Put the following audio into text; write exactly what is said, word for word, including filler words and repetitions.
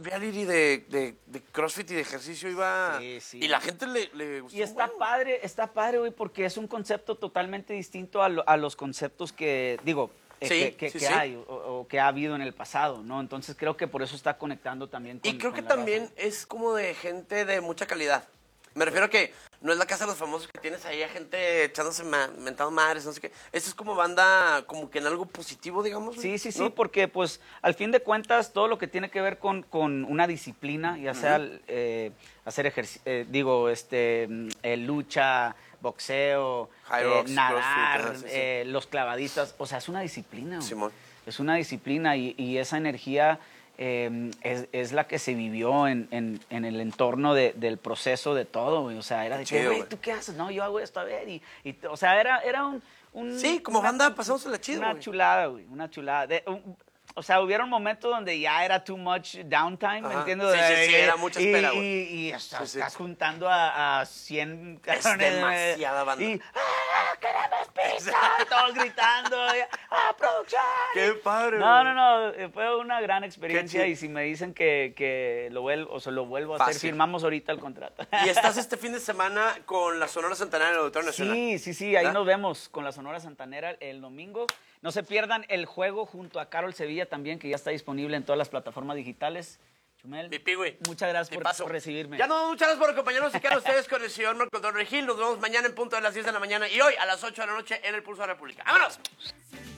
reality de, de, de CrossFit y de ejercicio iba... Sí, sí. Y la gente le, le gustó. Y está bueno. padre, está padre, güey, porque es un concepto totalmente distinto a, lo, a los conceptos que, digo, eh, Sí, que, que, sí, que sí. hay o, o que ha habido en el pasado, ¿no? Entonces creo que por eso está conectando también con Y creo con que la también raza. es como de gente de mucha calidad. Me refiero a que no es la casa de los famosos que tienes ahí a gente echándose ma mentado madres, no sé qué. Esto es como banda, como que en algo positivo, digamos. Sí, sí, sí, ¿no? porque pues al fin de cuentas todo lo que tiene que ver con, con una disciplina, ya sea Ujú. eh, hacer ejercicio, eh, digo, este, mm, eh, lucha, boxeo, High eh, rocks, nadar, CrossFit, ajá, sí, sí. eh, los clavadistas, o sea, es una disciplina, güey. Simón. Es una disciplina y, y esa energía eh, es, es la que se vivió en, en, en el entorno de, del proceso de todo, güey. O sea, era de que, Chido, güey, güey. ¿tú qué haces? No, yo hago esto, a ver. Y, y, o sea, era, era un, un- Sí, como una banda chu- pasándosela chido, Una güey. chulada, güey, una chulada. De- un- o sea, hubieron momentos donde ya era too much downtime, ¿me Ajá. entiendes? Sí, sí, De- sí, y- era mucha y, espera, güey. Y, y estás, Sí, sí. estás juntando a, a cien Es cabrones, güey, demasiada banda. Y, ¡ah, queremos pizza! Todos gritando. y, ¡ah, producción! Qué padre, No, güey. no, no, eh, fue una gran experiencia chido. y si me dicen que, que lo vuelvo, o se lo vuelvo a hacer, Fácil. firmamos ahorita el contrato. Y estás este fin de semana con la Sonora Santanera en el Auditorio Nacional. Sí, sí, sí, ahí ¿verdad? nos vemos con la Sonora Santanera el domingo. No se pierdan el juego junto a Carol Sevilla también, que ya está disponible en todas las plataformas digitales. Chumel, Mi pigüey. muchas gracias por, Tipazo. por recibirme. Ya no, muchas gracias por acompañarnos. Se quedan ustedes con el señor Marco Antonio Regil. Nos vemos mañana en punto de las diez de la mañana y hoy a las ocho de la noche en el Pulso de la República. ¡Vámonos!